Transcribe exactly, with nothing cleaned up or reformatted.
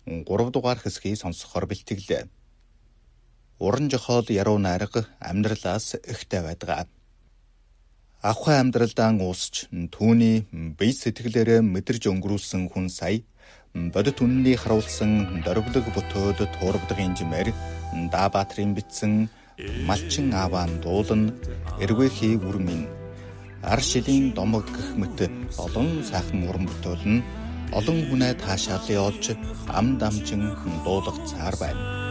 гурав дугаар хэсгийг сонсохоор бэлтгэлээ. Уран жохоод яруу найрга амьдралаас ихтэй байдаг. Авхай амьдралдаа уусч түүний бие сэтгэлээрээ мэдэрж өнгөрүүлсэн хүн сая бодит үннийг харуулсан дөрвөлөг бүтөөд туурбадгийн жимээр Даабаатрийн бичсэн Малчин ааваан дуулан эрвэхий үрмэн ар шилийн домог гэх мэт олон сайхан уран бүтээл нь олон хүнээ таашаалын олж ам дамжин дуулах цаар байна.